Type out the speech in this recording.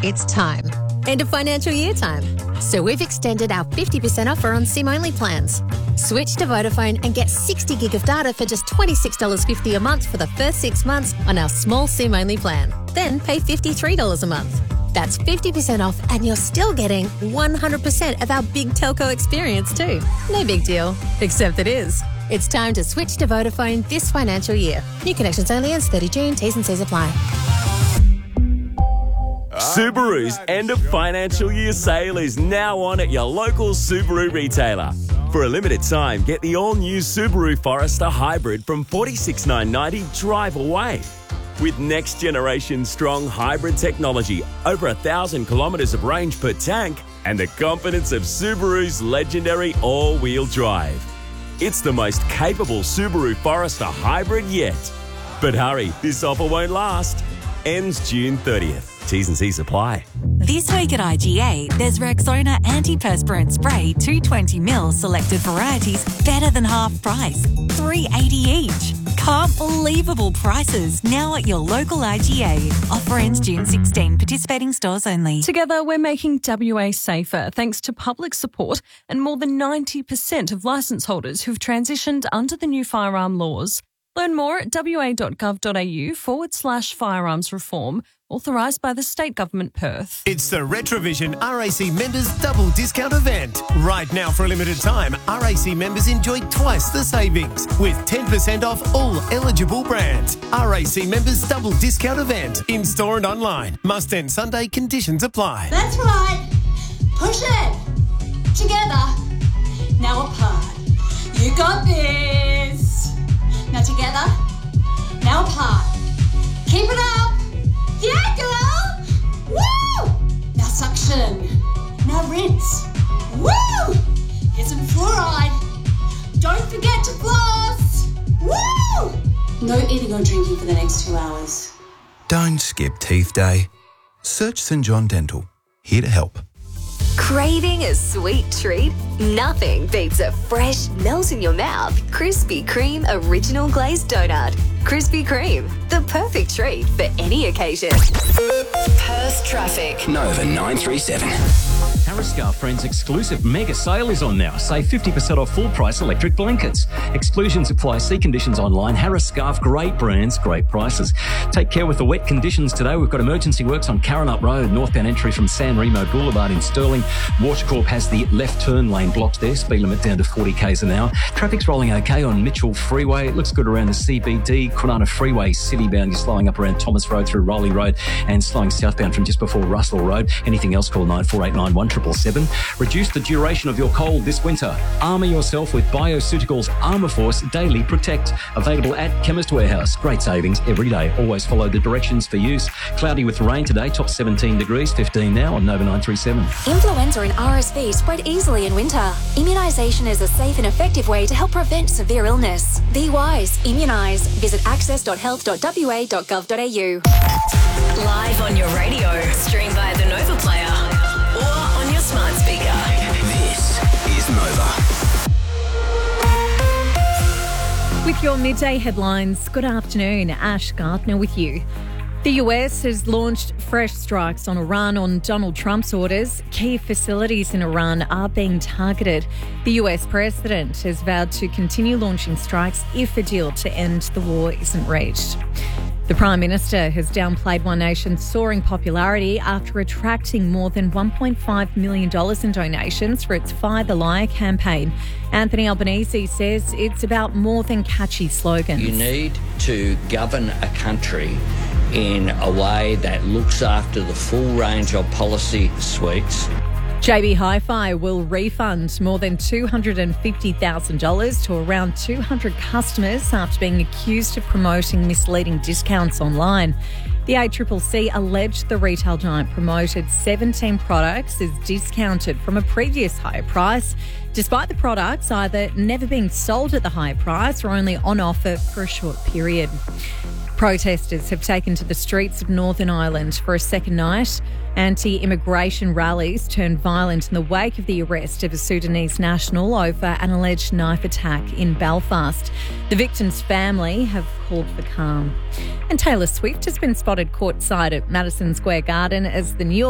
It's time. End of financial year time. So we've extended our 50% offer on SIM-only plans. Switch to Vodafone and get 60 gig of data for just $26.50 a month for the first 6 months on our small SIM-only plan. Then pay $53 a month. That's 50% off and you're still getting 100% of our big telco experience too. No big deal, except it is. It's time to switch to Vodafone this financial year. New connections only ends 30 June. T's and C's apply. Subaru's end of financial year sale is now on at your local Subaru retailer. For a limited time, get the all-new Subaru Forester Hybrid from $46,990 drive away. With next-generation strong hybrid technology, over 1,000 kilometres of range per tank, and the confidence of Subaru's legendary all-wheel drive. It's the most capable Subaru Forester Hybrid yet. But hurry, this offer won't last. Ends June 30th. T's and C's apply. This week at IGA, there's Rexona Antiperspirant Spray 220ml selected varieties better than half price, $3.80 each. Unbelievable prices now at your local IGA. Offer ends June 16. Participating stores only. Together, we're making WA safer thanks to public support and more than 90% of licence holders who've transitioned under the new firearm laws. Learn more at wa.gov.au/firearms reform, authorised by the State Government Perth. It's the Retrovision RAC members double discount event. Right now for a limited time, RAC members enjoy twice the savings with 10% off all eligible brands. RAC members double discount event in store and online. Must end Sunday, conditions apply. That's right. Push it. Together. Now apart. You got this. Now together. Now apart. Keep it up. Yeah, girl! Woo! Now suction. Now rinse. Woo! Here's some fluoride. Don't forget to floss. Woo! No eating or drinking for the next 2 hours. Don't skip teeth day. Search St John Dental. Here to help. Craving a sweet treat? Nothing beats a fresh, melt-in-your-mouth Krispy Kreme Original Glazed Donut. Krispy Kreme, the perfect treat for any occasion. Perth traffic. Nova 937. Harris Scarf Friends exclusive mega sale is on now. Save 50% off full price electric blankets. Exclusions apply. See conditions online. Harris Scarf, great brands, great prices. Take care with the wet conditions today. We've got emergency works on Karrinyup Road, northbound entry from San Remo Boulevard in Stirling. Watercorp has the left turn lane blocked there. Speed limit down to 40 k's an hour. Traffic's rolling okay on Mitchell Freeway. It looks good around the CBD. Kwinana Freeway citybound. You're slowing up around Thomas Road through Rowley Road and slowing southbound from just before Russell Road. Anything else, call 9489 777. Reduce the duration of your cold this winter. Armour yourself with Bioceuticals Armour Force Daily Protect. Available at Chemist Warehouse. Great savings every day. Always follow the directions for use. Cloudy with rain today. Top 17 degrees. 15 now on Nova 937. Influenza and RSV spread easily in winter. Immunisation is a safe and effective way to help prevent severe illness. Be wise. Immunise. Visit access.health.wa.gov.au. Live on your radio. Stream via the Nova Player. Or on your smart speaker. This is Nova. With your midday headlines, good afternoon. Ash Gardner with you. The US has launched fresh strikes on Iran on Donald Trump's orders. Key facilities in Iran are being targeted. The US president has vowed to continue launching strikes if a deal to end the war isn't reached. The Prime Minister has downplayed One Nation's soaring popularity after attracting more than $1.5 million in donations for its Fight the Liar campaign. Anthony Albanese says it's about more than catchy slogans. You need to govern a country in a way that looks after the full range of policy suites. JB Hi-Fi will refund more than $250,000 to around 200 customers after being accused of promoting misleading discounts online. The ACCC alleged the retail giant promoted 17 products as discounted from a previous higher price, despite the products either never being sold at the higher price or only on offer for a short period. Protesters have taken to the streets of Northern Ireland for a second night. Anti-immigration rallies turned violent in the wake of the arrest of a Sudanese national over an alleged knife attack in Belfast. The victim's family have called for calm. And Taylor Swift has been spotted courtside at Madison Square Garden as the New York